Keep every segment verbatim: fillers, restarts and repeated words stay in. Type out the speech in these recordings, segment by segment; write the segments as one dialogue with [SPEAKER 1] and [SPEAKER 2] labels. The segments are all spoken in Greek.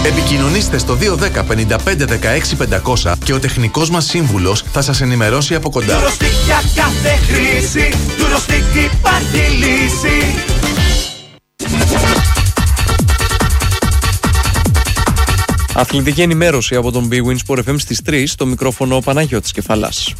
[SPEAKER 1] Επικοινωνήστε στο δύο ένα μηδέν πέντε πέντε δεκαέξι πεντακόσια και ο τεχνικός μας σύμβουλος θα σας ενημερώσει από κοντά.
[SPEAKER 2] Eurostic για κάθε χρήση, Eurostic υπάρχει λύση.
[SPEAKER 3] Αθλητική ενημέρωση από τον Big Win Sport εφ εμ στις τρεις, στο μικρόφωνο ο Παναγιώτης Κεφαλάς.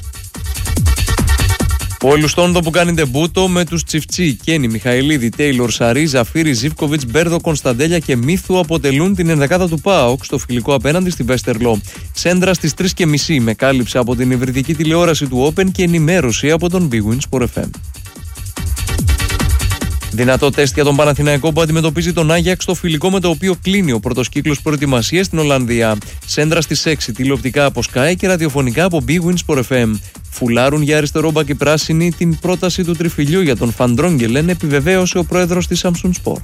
[SPEAKER 3] Ο Ελουστόντο που κάνει ντεμπούτο με τους Τσιφτσί, Κένι, Μιχαηλίδη, Τέιλορ, Σαρί, Ζαφίρι, Ζίβκοβιτς, Μπέρδο, Κωνσταντέλια και Μίθου αποτελούν την ενδεκάδα του ΠΑΟΚ στο φιλικό απέναντι στη Βέστερλο. Σέντρα στις τρεις και μισή με κάλυψη από την υβριδική τηλεόραση του Open και ενημέρωση από τον Big Win Sport εφ εμ. Δυνατό τεστ για τον Παναθηναϊκό που αντιμετωπίζει τον Άγιαξ στο φιλικό με το οποίο κλείνει ο πρώτος κύκλος προετοιμασίας στην Ολλανδία. Σέντρα στις έξι, τηλεοπτικά από Sky και ραδιοφωνικά από Big Win Sport εφ εμ. Φουλάρουν για αριστερόμπακ οι πράσινοι την πρόταση του τριφυλιού για τον Φαντρόγγελεν, επιβεβαίωσε ο πρόεδρος της Samsung Sport.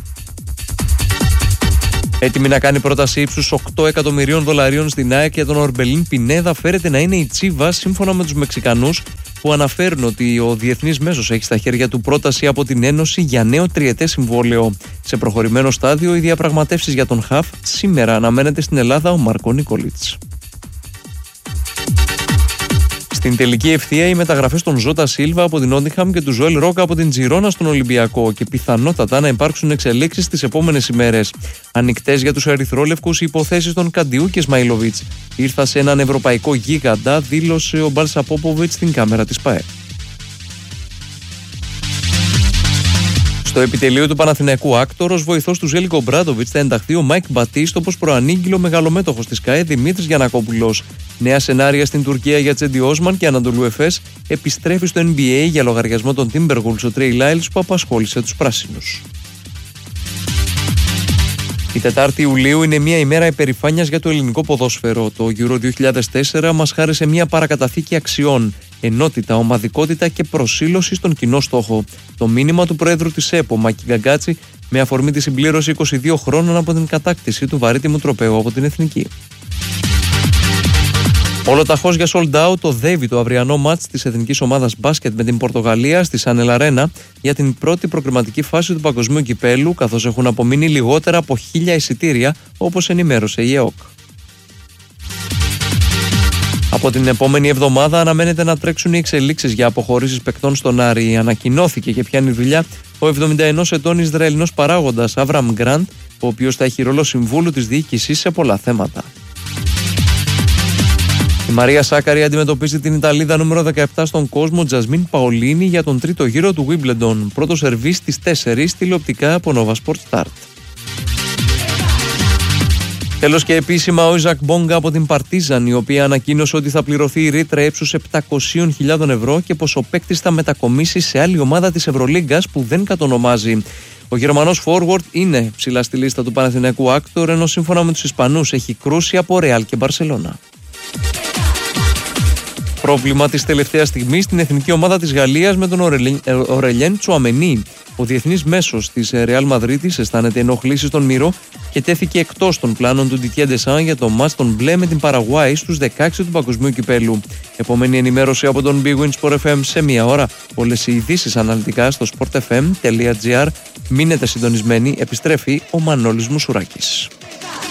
[SPEAKER 3] Έτοιμη να κάνει πρόταση ύψους οκτώ εκατομμυρίων δολαρίων στην ΑΕΚ για τον Ορμπελίν Πινέδα φέρεται να είναι η Τσίβα, σύμφωνα με τους Μεξικανούς, που αναφέρουν ότι ο διεθνής μέσος έχει στα χέρια του πρόταση από την Ένωση για νέο τριετές συμβόλαιο. Σε προχωρημένο στάδιο οι διαπραγματεύσεις για τον Χαφ. Σήμερα αναμένεται στην Ελλάδα ο Μάρκο Νικολίτς. Στην τελική ευθεία οι μεταγραφές των Ζώτα Σίλβα από την Νότιγχαμ και του Ζωέλ Ρόκα από την Τζιρόνα στον Ολυμπιακό και πιθανότατα να υπάρξουν εξελίξεις τις επόμενες ημέρες. Ανοιχτές για τους ερυθρόλευκους οι υποθέσεις των Καντιού και Σμαϊλοβίτς. Ήρθα σε έναν ευρωπαϊκό γίγαντα, δήλωσε ο Μπάλσα Πόποβιτς στην κάμερα της ΠΑΕ. Στο επιτελείο του Παναθηναϊκού άκτορος, βοηθός του Ζέλικο Μπράντοβιτς, θα ενταχθεί ο Μάικ Μπατίστ, όπως προανήγγειλε ο μεγαλομέτωχος της ΚΑΕ Δημήτρης Γιαννακόπουλος. Νέα σενάρια στην Τουρκία για Τσέντι Όσμαν και Ανατολού Εφές. Επιστρέφει στο N B A για λογαριασμό των Timberwolves ο Τρέι Λάιλς που απασχόλησε τους πράσινους. Η Τετάρτη Ιουλίου είναι μια ημέρα υπερηφάνειας για το ελληνικό ποδόσφαιρο. Το Euro δύο χιλιάδες τέσσερα μας χάρισε μια παρακαταθήκη αξιών. Ενότητα, ομαδικότητα και προσήλωση στον κοινό στόχο. Το μήνυμα του Προέδρου της ΕΠΟ, Μάκη Γκαγκάτση, με αφορμή τη συμπλήρωση είκοσι δύο χρόνων από την κατάκτηση του βαρύτιμου τροπαίου από την Εθνική. Ολοταχώς για sold out το ΔΕΒΙ το αυριανό μάτς της εθνικής ομάδας μπάσκετ με την Πορτογαλία στη Σάνελ Αρένα για την πρώτη προκριματική φάση του παγκοσμίου κυπέλου, καθώς έχουν απομείνει λιγότερα από χίλια εισιτήρια, όπως ενημέρωσε η ΕΟΚ. Από την επόμενη εβδομάδα αναμένεται να τρέξουν οι εξελίξεις για αποχωρήσεις παικτών στον Άρη. Ανακοινώθηκε και πιάνει δουλειά ο εβδομήντα ενός ετών Ισραηλινός παράγοντας Άβραμ Γκραντ, ο οποίος θα έχει ρόλο συμβούλου της διοίκησης σε πολλά θέματα. Η Μαρία Σάκαρη αντιμετωπίζει την Ιταλίδα νούμερο δεκαεπτά στον κόσμο Τζασμίν Παολίνη για τον τρίτο γύρο του Wimbledon. Πρώτο σερβίς στις τέσσερις τηλεοπτικά από Nova Sport Start. Τέλος και επίσημα ο Ιζακ Μπόγκα από την Παρτίζαν, η οποία ανακοίνωσε ότι θα πληρωθεί η ρήτρα ύψους επτακόσιες χιλιάδες ευρώ και πως ο παίκτης θα μετακομίσει σε άλλη ομάδα της Ευρωλίγκας που δεν κατονομάζει. Ο Γερμανός forward είναι ψηλά στη λίστα του Παναθηναϊκού άκτορ, ενώ σύμφωνα με τους Ισπανούς έχει κρούσει από Ρεάλ και Μπαρσελόνα. Πρόβλημα της τελευταίας στιγμής στην εθνική ομάδα της Γαλλίας με τον Ορελιέν Τσουαμενί. Ο διεθνής μέσος της Ρεάλ Μαδρίτης αισθάνεται ενοχλήσεις στον Μύρο και τέθηκε εκτός των πλάνων του Ντιτιέ Ντεσάν για το μάτς των μπλε με την Παραγουάη στους δεκαέξι του Παγκοσμίου Κυπέλου. Επόμενη ενημέρωση από τον Big Win Sport εφ εμ σε μία ώρα. Όλες οι ειδήσεις αναλυτικά στο sport f m τελεία g r. Μείνετε συντονισμένοι, επιστρέφει ο Μανώλης Μουσουράκης.